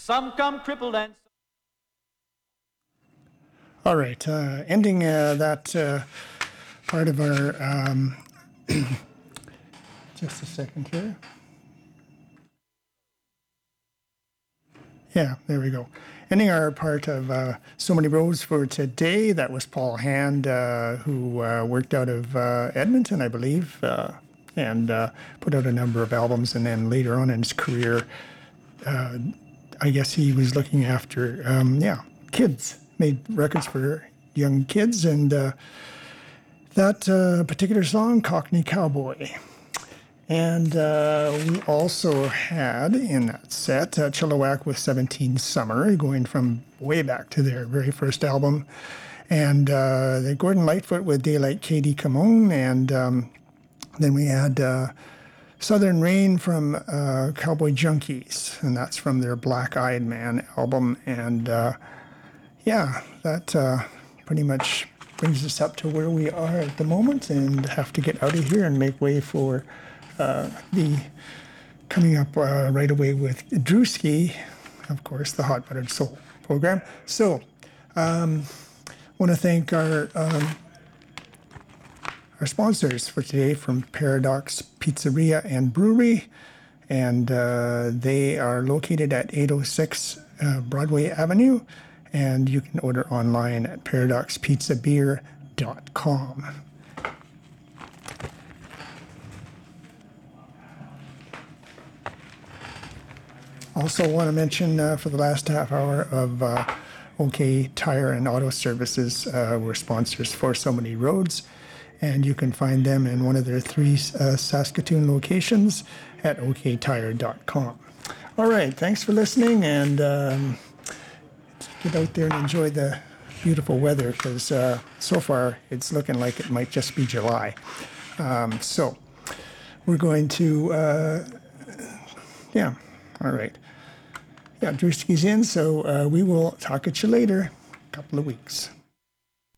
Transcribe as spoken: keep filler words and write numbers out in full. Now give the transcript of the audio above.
Some come crippled and... All right, uh, ending uh, that uh, part of our, um, just a second here. Yeah, there we go. Ending our part of uh, So Many Roads for today. That was Paul Hand, uh, who uh, worked out of uh, Edmonton, I believe, uh, and uh, put out a number of albums. And then later on in his career, uh, I guess he was looking after, um, yeah, kids, made records for young kids. And uh, that uh, particular song, Cockney Cowboy. And uh, we also had in that set uh, Chilliwack with seventeen Summer, going from way back to their very first album. And uh, the Gordon Lightfoot with Daylight Katie Come On. And um, then we had uh, Southern Rain from uh, Cowboy Junkies, and that's from their Black Eyed Man album. And uh, yeah, that uh, pretty much brings us up to where we are at the moment, and have to get out of here and make way for Uh, the coming up uh, right away with Drewski, of course, the Hot Buttered Soul program. So, um, want to thank our um, our sponsors for today from Paradox Pizzeria and Brewery, and uh, they are located at eight oh six uh, Broadway Avenue, and you can order online at paradox pizza beer dot com. Also want to mention uh, for the last half hour of uh, OK Tire and Auto Services, uh, we're sponsors for So Many Roads, and you can find them in one of their three uh, Saskatoon locations at o k tire dot com. All right, thanks for listening, and um, get out there and enjoy the beautiful weather, because uh, so far it's looking like it might just be July. Um, so we're going to, uh, yeah, all right. Yeah, Drewski's in, so uh, we will talk at you later, a couple of weeks.